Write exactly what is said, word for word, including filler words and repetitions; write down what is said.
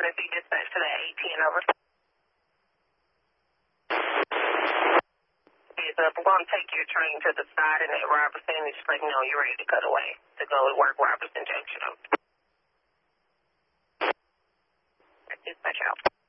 to be dispatched to the A T N, over. Heads up, we're going to take your train to the side and at Robertson and just let you know you're ready to cut away to go to work Robertson Junction. Dispatch out.